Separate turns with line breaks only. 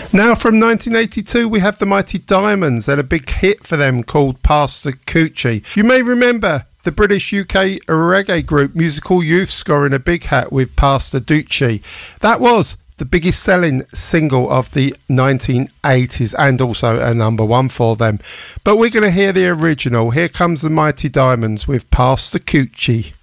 Now from 1982 we have the Mighty Diamonds and a big hit for them called Pass the Coochie. You may remember the British UK reggae group Musical Youth scoring a big hat with Pass the Doochie. That was the biggest selling single of the 1980s and also a number one for them. But we're going to hear the original. Here comes the Mighty Diamonds with Pass the Coochie.